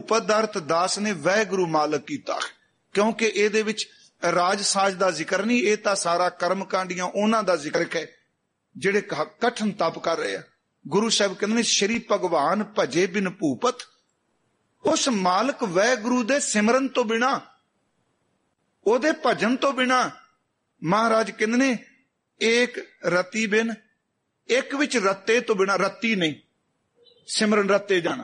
ਪਦਾਰਥ ਦਾਸ ਨੇ ਵਾਹਿਗੁਰੂ ਮਾਲਕ ਕੀਤਾ, ਕਿਉਂਕਿ ਇਹਦੇ ਵਿੱਚ ਰਾਜ ਸਾਜ ਦਾ ਜ਼ਿਕਰ ਨਹੀਂ, ਇਹ ਤਾਂ ਸਾਰਾ ਕਰਮ ਕਾਂਡੀਆਂ ਉਹਨਾਂ ਦਾ ਜ਼ਿਕਰ ਹੈ ਜਿਹੜੇ ਕਠਨ ਤਪ ਕਰ ਰਹੇ ਆ। ਗੁਰੂ ਸਾਹਿਬ ਕਹਿੰਦੇ ਨੇ ਸ਼੍ਰੀ ਭਗਵਾਨ ਭਜੇ ਬਿਨ ਭੂਪਤ, ਉਸ ਮਾਲਕ ਵਾਹਿਗੁਰੂ ਦੇ ਸਿਮਰਨ ਤੋਂ ਬਿਨਾ, ਉਹਦੇ ਭਜਨ ਤੋਂ ਬਿਨਾ, ਮਹਾਰਾਜ ਕਹਿੰਦੇ ਨੇ ਏਕ ਰਤੀ ਬਿਨ, ਇੱਕ ਵਿੱਚ ਰੱਤੇ ਤੋਂ ਬਿਨਾ, ਰੱਤੀ ਨਹੀਂ ਸਿਮਰਨ ਰੱਤੇ ਜਾਣਾ,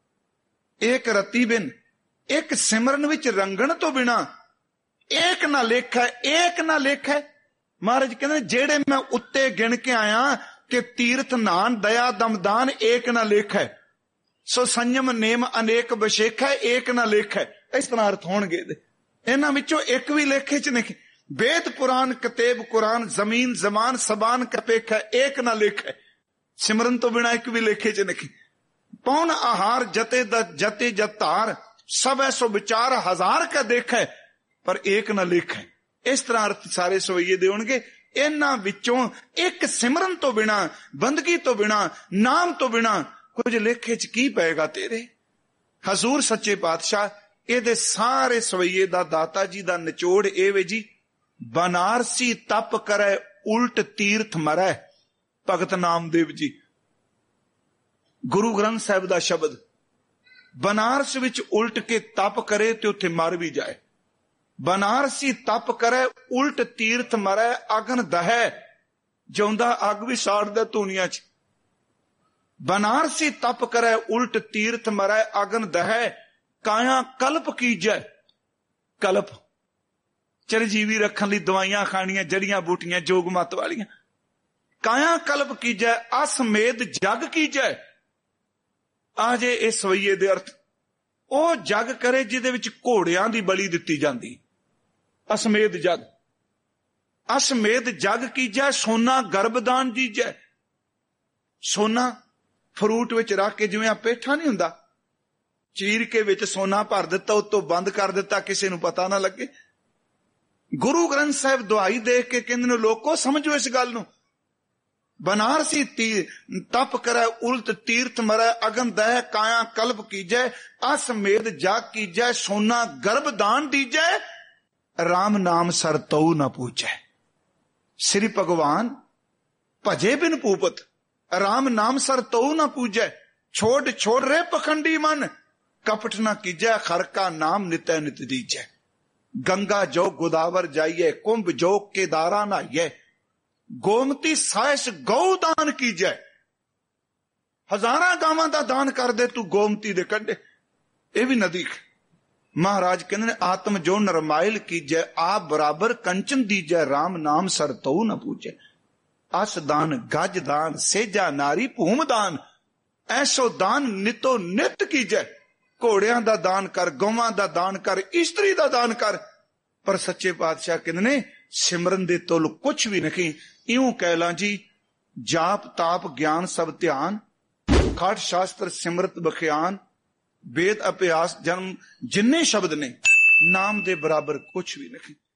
ਏਕ ਰਤੀ ਬਿਨ, ਇੱਕ ਸਿਮਰਨ ਵਿੱਚ ਰੰਗਣ ਤੋਂ ਬਿਨਾ, ਏਕ ਨਾ ਲੇਖਾ, ਏਕ ਨਾ ਲੇਖਾ। ਮਹਾਰਾਜ ਕਹਿੰਦੇ ਜਿਹੜੇ ਮੈਂ ਉੱਤੇ ਗਿਣ ਕੇ ਆਇਆ ਕਿ ਤੀਰਥ ਨਾਨ ਦਇਆ ਦਮਦਾਨ ਏਕ ਨਾ ਲੇਖਾ, ਸੋ ਸੰਯਮ ਨੇਮ ਅਨੇਕ ਬਸ਼ੇਖਾ ਏਕ ਨਾ ਲੇਖਾ। ਇਸ ਤਰ੍ਹਾਂ ਅਰਥ ਹੋਣਗੇ ਇਹਨਾਂ ਵਿੱਚੋਂ ਇੱਕ ਵੀ ਲੇਖੇ ਚ ਨਹੀਂ। वेद पुराण कतेब कुरान जमीन जमान सबान कपेख है एक ना लेख है। सिमरन तो बिना एक भी लेखे च नहीं। पौन आहार जते जते जतार सब ऐसो विचार हजार का देख है पर एक ना लेख है। इस तरह अर्थ सारे सवैये दे होणगे। इन्हां विचों एक सिमरन तो बिना, बंदगी तो बिना, नाम तो बिना कुछ लेखे च की पेगा तेरे। हजूर सच्चे पातशाह ਇਹਦੇ ਸਾਰੇ ਸਵਈਏ ਦਾ ਦਾਤਾ ਜੀ ਦਾ ਨਿਚੋੜ ਇਹ ਵੇ ਜੀ, ਬਨਾਰਸੀ ਤਪ ਕਰੇ ਉਲਟ ਤੀਰਥ ਮਰੈ। ਭਗਤ ਨਾਮਦੇਵ ਜੀ, ਗੁਰੂ ਗ੍ਰੰਥ ਸਾਹਿਬ ਦਾ ਸ਼ਬਦ, ਬਨਾਰਸ ਵਿੱਚ ਉਲਟ ਕੇ ਤਪ ਕਰੇ ਤੇ ਉੱਥੇ ਮਰ ਵੀ ਜਾਏ। ਬਨਾਰਸੀ ਤਪ ਕਰੇ ਉਲਟ ਤੀਰਥ ਮਰੈ, ਅਗਨ ਦਹੈ, ਜਿਉਂਦਾ ਅੱਗ ਵੀ ਸਾੜਦਾ ਧੂਣੀਆਂ ਚ। ਬਨਾਰਸੀ ਤਪ ਕਰੇ ਉਲਟ ਤੀਰਥ ਮਰੈ, ਅਗਨ ਦਹੈ, ਕਾਇਆ ਕਲਪ ਕੀਜੈ। ਕਲਪ ਚਰਜੀਵੀ ਰੱਖਣ ਲਈ ਦਵਾਈਆਂ ਖਾਣੀਆਂ, ਜੜੀਆਂ ਬੂਟੀਆਂ ਜੋਗ ਮਤ ਵਾਲੀਆਂ। ਕਾਇਆ ਕਲਪ ਕੀਜੈ, ਅਸਮੇਧ ਜਗ ਕੀਜੈ। ਆ ਜੇ ਇਹ ਸਵਈਏ ਦੇ ਅਰਥ। ਉਹ ਜਗ ਕਰੇ ਜਿਹਦੇ ਵਿੱਚ ਘੋੜਿਆਂ ਦੀ ਬਲੀ ਦਿੱਤੀ ਜਾਂਦੀ, ਅਸਮੇਧ ਜਗ। ਅਸਮੇਧ ਜਗ ਕੀਜੈ, ਸੋਨਾ ਗਰਭਦਾਨ ਦੀਜੈ। ਸੋਨਾ ਫਰੂਟ ਵਿੱਚ ਰੱਖ ਕੇ, ਜਿਵੇਂ ਆ ਪੇਠਾ ਨਹੀਂ ਹੁੰਦਾ, ਚੀਰ ਕੇ ਵਿੱਚ ਸੋਨਾ ਭਰ ਦਿੱਤਾ, ਉਤੋਂ ਬੰਦ ਕਰ ਦਿੱਤਾ, ਕਿਸੇ ਨੂੰ ਪਤਾ ਨਾ ਲੱਗੇ। ਗੁਰੂ ਗ੍ਰੰਥ ਸਾਹਿਬ ਦੁਹਾਈ ਦੇ ਕੇ ਕਹਿੰਦੇ ਨੇ, ਲੋਕੋ ਸਮਝੋ ਇਸ ਗੱਲ ਨੂੰ। ਬਨਾਰਸੀ ਤਪ ਕਰੈ ਉਲਟ ਤੀਰਥ ਮਰੈ, ਅਗਨ ਦਹਿ ਕਾਇਆ ਕਲਪ ਕੀਜੈ, ਅਸਮੇਧ ਜਾਗ ਕੀਜੈ, ਸੋਨਾ ਗਰਭ ਦਾਨ ਦੀਜੈ, ਰਾਮ ਨਾਮ ਸਰ ਤਉ ਨ ਪੂਜੈ। ਸ੍ਰੀ ਭਗਵਾਨ ਭਜੇ ਬਿਨ ਭੂਪਤ, ਰਾਮ ਨਾਮ ਸਰ ਤਉ ਨ ਪੂਜੈ। ਛੋੜ ਛੋੜ ਰੇ ਪਖੰਡੀ ਮਨ, कपट न कीजै, खर का नाम नित्य नित दीजै। गंगा जो गोदावर जाइए, कुंभ जो केदारा नहाइए, गोमती साइस गौ दान कीजै। हजारां गावां दा दान कर दे तू गोमती दे कंढे, ये भी नदी। महाराज कहते ने, आत्म जो नरमाइल कीजै, आप बराबर कंचन दीजै, राम नाम सर तऊ न पूजै। अस दान गज दान, सेजा नारी भूम दान, ऐसो दान नितो नित कीजै। ਘੋੜਿਆਂ ਦਾ ਦਾਨ ਕਰ, ਗਊਆਂ ਦਾ ਦਾਨ ਕਰ, ਇਸਤਰੀ ਦਾ ਦਾਨ ਕਰ। ਪਰ ਸੱਚੇ ਪਾਤਸ਼ਾਹ ਕਹਿੰਦੇ ਨੇ, ਸਿਮਰਨ ਦੇ ਤੁਲ ਕੁਛ ਵੀ ਨਹੀਂ। ਇਉਂ ਕਹਿ ਲਾਂ ਜੀ, ਜਾਪ ਤਾਪ ਗਿਆਨ ਸਭ ਧਿਆਨ, ਖਾਟ ਸ਼ਾਸਤਰ ਸਿਮਰਤ ਬਖਿਆਨ, ਵੇਦ ਅਭਿਆਸ ਜਨਮ, ਜਿੰਨੇ ਸ਼ਬਦ ਨੇ ਨਾਮ ਦੇ ਬਰਾਬਰ ਕੁਛ ਵੀ ਨਹੀਂ।